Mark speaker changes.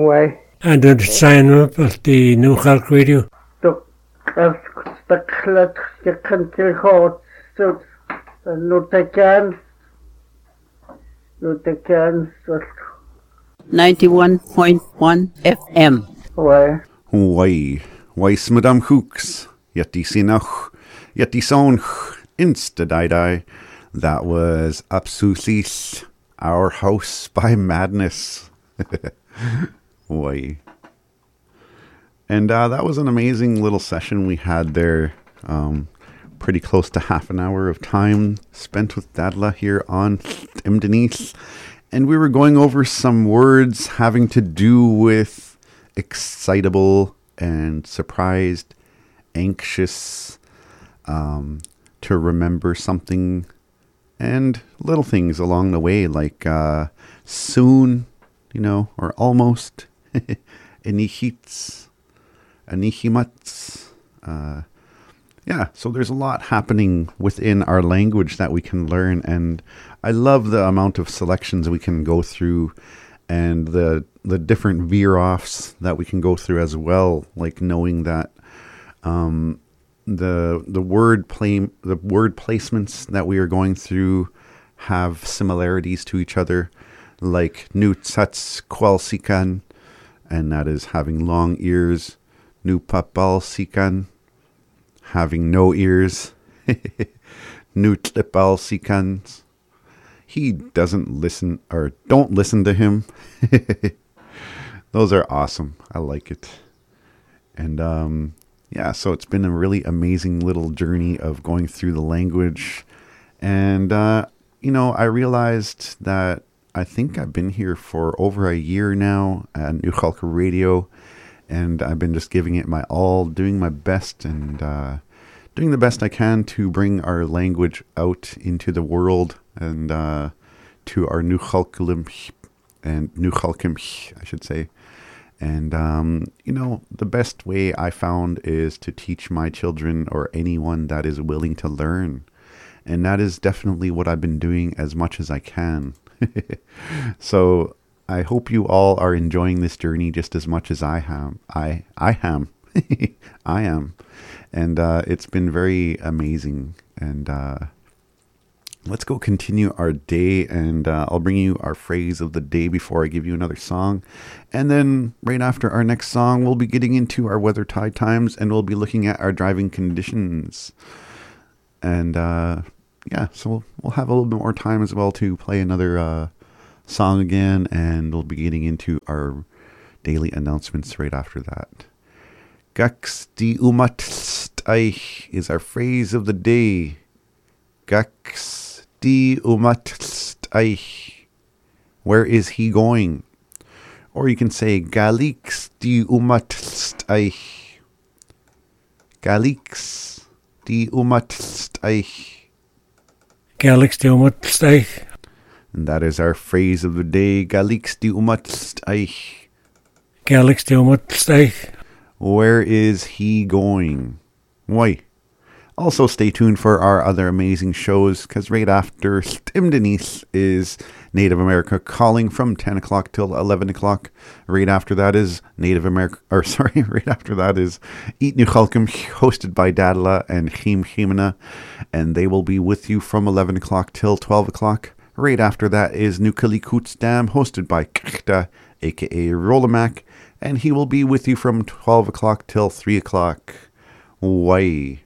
Speaker 1: Why?
Speaker 2: And then sign up at the New Hulk Radio.
Speaker 1: The clutch the country hot so no they can
Speaker 3: 91.1 FM.
Speaker 4: Why Madame Hooks, yet die sinach, yet die song, insta die. That was absolutely Our House by Madness. Why? And that was an amazing little session we had there. Pretty close to half an hour of time spent with Dadla here on Imdenise. And we were going over some words having to do with excitable and surprised, anxious, to remember something, and little things along the way like soon, or almost, enichits, enichimats. Yeah, so there's a lot happening within our language that we can learn, and I love the amount of selections we can go through and the different veer-offs that we can go through as well, like knowing that the word placements that we are going through have similarities to each other, like nu tsats kwalsikan, and that is having long ears, nu papalsikan, having no ears, nu tlipalsikans. He doesn't listen, or don't listen to him. Those are awesome. I like it. And yeah, so it's been a really amazing little journey of going through the language. And, I realized that I think I've been here for over a year now at New Hulk Radio. And I've been just giving it my all, doing my best, and doing the best I can to bring our language out into the world and to our New Hulkim and New Hulkim, I should say. And, the best way I found is to teach my children or anyone that is willing to learn. And that is definitely what I've been doing as much as I can. So I hope you all are enjoying this journey just as much as I am. I am. I am. And it's been very amazing. And let's go continue our day. And I'll bring you our phrase of the day before I give you another song. And then right after our next song, we'll be getting into our weather tide times. And we'll be looking at our driving conditions. And yeah, so we'll have a little bit more time as well to play another song again. And we'll be getting into our daily announcements right after that. Gax di umatsteich is our phrase of the day. Gax di umatsteich. Where is he going? Or you can say Galix di umatsteich. Galix di umatsteich.
Speaker 2: Galix di umatsteich.
Speaker 4: And that is our phrase of the day. Galix di umatsteich.
Speaker 2: Galix di umatsteich.
Speaker 4: Where is he going? Why? Also stay tuned for our other amazing shows, because right after Stimdenise is Native America Calling from 10 o'clock till 11 o'clock. Right after that is right after that is Eat New Chalkim, hosted by Dadla and Chim Chimena, and they will be with you from 11 o'clock till 12 o'clock. Right after that is Nukalikoots Dam, hosted by Kachta, aka Rolamak, and he will be with you from 12 o'clock till 3 o'clock. Why?